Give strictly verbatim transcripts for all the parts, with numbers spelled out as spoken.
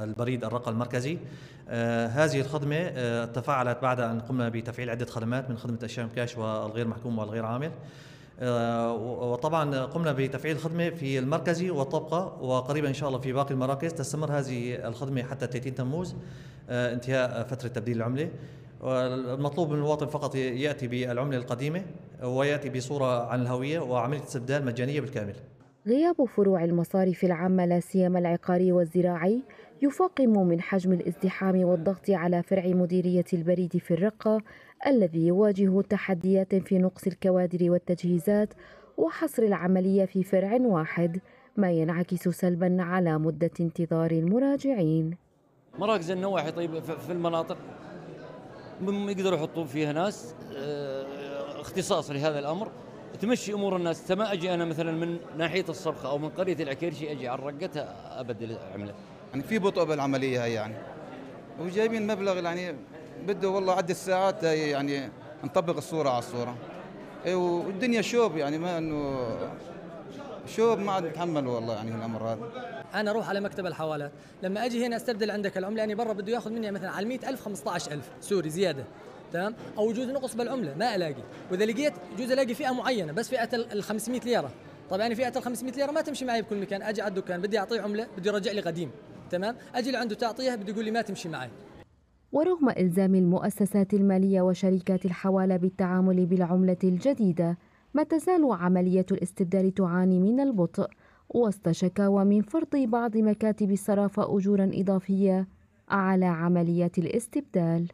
البريد الرقمي المركزي. آه، هذه الخدمة آه، تفاعلت بعد أن قمنا بتفعيل عدة خدمات من خدمة الشام كاش والغير محكوم والغير عامل. آه، وطبعا قمنا بتفعيل الخدمة في المركزي والطبقة، وقريبا إن شاء الله في باقي المراكز تستمر هذه الخدمة حتى ثلاثين تموز آه، انتهاء فترة تبديل العملة. والمطلوب من المواطن فقط يأتي بالعملة القديمة ويأتي بصورة عن الهوية، وعملية استبدال مجانية بالكامل. غياب فروع المصارف العامة لا سيما العقاري والزراعي يفاقم من حجم الازدحام والضغط على فرع مديرية البريد في الرقة الذي يواجه تحديات في نقص الكوادر والتجهيزات وحصر العملية في فرع واحد، ما ينعكس سلبا على مدة انتظار المراجعين. مراكز النواحي طيب في المناطق يقدروا يحطوا فيها ناس اه اختصاص لهذا الامر تمشي امور الناس. ما اجي انا مثلا من ناحيه الصرخه او من قريه العكيرشي اجي على الرقتها ابدل العمله. يعني في بطء بالعمليه هي يعني، وجايبين مبلغ يعني بده والله عدة ساعات يعني نطبق الصوره على الصوره. اي والدنيا شوب يعني، ما انه شوب ما عاد نتحمل والله يعني الامر هذا. انا اروح على مكتب الحوالات، لما اجي هنا استبدل عندك العمله يعني برا بده ياخذ مني مثلا على المئة ألف خمسة عشر ألف سوري زياده، تمام؟ او يجوز نقص بالعمله ما الاقي، واذا لقيت يجوز الاقي فئه معينه بس فئه ال خمسمئة ليره. طبعا يعني فئه ال خمسمئة ليره ما تمشي معي بكل مكان. اجي على الدكان بدي اعطيه عمله بده يرجع لي قديم، تمام؟ اجي لعنده تعطيها بده يقول لي ما تمشي معي. ورغم إلزام المؤسسات المالية وشركات الحوالة بالتعامل بالعملة الجديدة، ما تزال عملية الاستبدال تعاني من البطء وسط شكاوى من فرض بعض مكاتب الصرافة أجورا إضافية على عملية الاستبدال.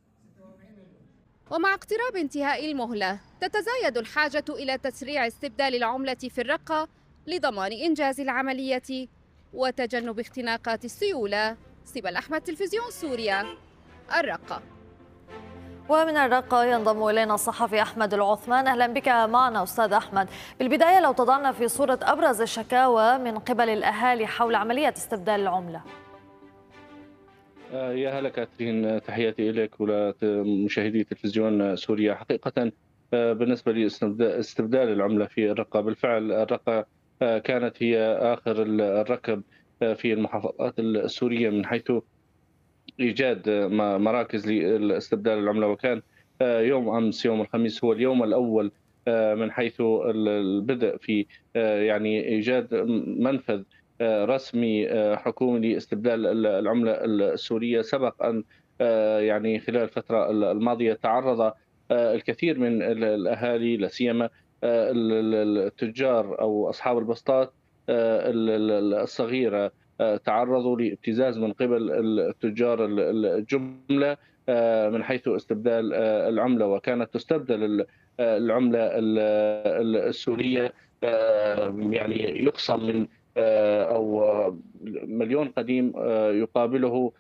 ومع اقتراب انتهاء المهلة تتزايد الحاجة إلى تسريع استبدال العملة في الرقة لضمان إنجاز العملية وتجنب اختناقات السيولة. سبل أحمد، تلفزيون سوريا، الرقة. ومن الرقة ينضم إلينا الصحفي أحمد العثمان. أهلا بك معنا أستاذ أحمد. بالبداية لو تضعنا في صورة أبرز الشكاوى من قبل الأهالي حول عملية استبدال العملة. يا هلا كاترين، تحياتي لك ولمشاهدي تلفزيون سوريا. حقيقة بالنسبة لاستبدال العملة في الرقة، بالفعل الرقة كانت هي آخر الركب في المحافظات السورية من حيث إيجاد مراكز لاستبدال العملة، وكان يوم أمس يوم الخميس هو اليوم الأول من حيث البدء في يعني إيجاد منفذ رسمي حكومي لاستبدال العملة السورية. سبق أن يعني خلال الفترة الماضية تعرض الكثير من الأهالي لا سيما التجار أو أصحاب البسطات الصغيرة تعرضوا لابتزاز من قبل التجار الجملة من حيث استبدال العملة، وكانت تستبدل العملة السورية يعني يقسم من أو مليون قديم يقابله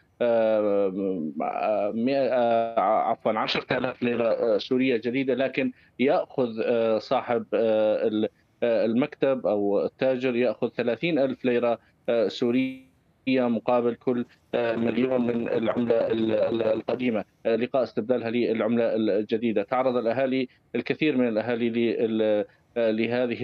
عفوا عشرة آلاف ليرة سورية جديدة، لكن يأخذ صاحب المكتب أو التاجر يأخذ ثلاثين ألف ليرة سورية مقابل كل مليون من العملة القديمة لقاء استبدالها للعملة الجديدة. تعرض الأهالي الكثير من الأهالي لهذه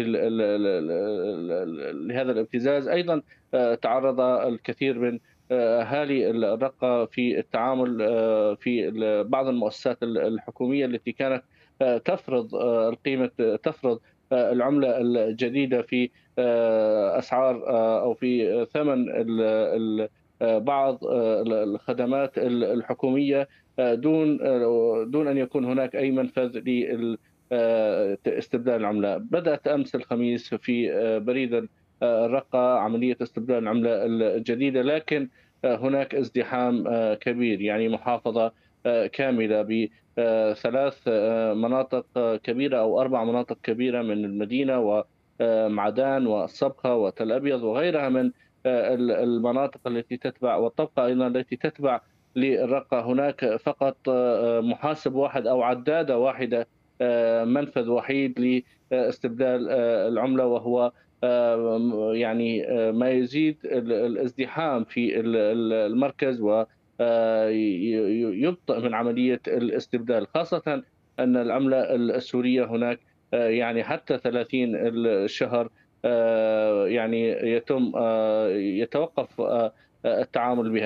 لهذا الابتزاز. أيضا تعرض الكثير من أهالي الرقة في التعامل في بعض المؤسسات الحكومية التي كانت تفرض القيمة تفرض العملة الجديدة في أسعار أو في ثمن بعض الخدمات الحكومية دون دون أن يكون هناك أي منفذ لاستبدال العملة. بدأت أمس الخميس في بريد الرقة عملية استبدال العملة الجديدة، لكن هناك ازدحام كبير، يعني محافظة كاملة بثلاث مناطق كبيرة أو أربع مناطق كبيرة من المدينة ومعدان والصبخة وتل أبيض وغيرها من المناطق التي تتبع والطبقة أيضا التي تتبع للرقة. هناك فقط محاسب واحد أو عدادة واحدة، منفذ وحيد لاستبدال العملة، وهو يعني ما يزيد الازدحام في المركز ويبطئ من عملية الاستبدال، خاصة أن العملة السورية هناك يعني حتى ثلاثين الشهر يعني يتم يتوقف التعامل بها.